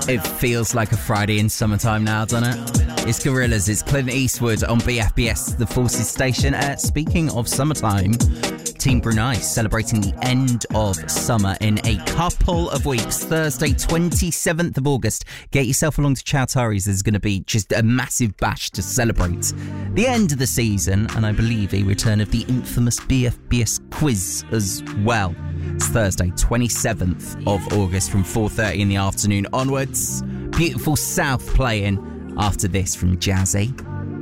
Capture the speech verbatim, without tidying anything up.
It feels like a Friday in summertime now, doesn't it? It's Gorillaz, it's Clint Eastwood on B F B S, the Forces station. Uh, speaking of summertime, Team Brunei celebrating the end of summer in a couple of weeks. Thursday, twenty-seventh of August. Get yourself along to Chowtari's. There's going to be just a massive bash to celebrate the end of the season, and I believe a return of the infamous B F B S quiz as well. It's Thursday, twenty-seventh of August from four thirty in the afternoon onwards. Beautiful South playing after this from Jazzy.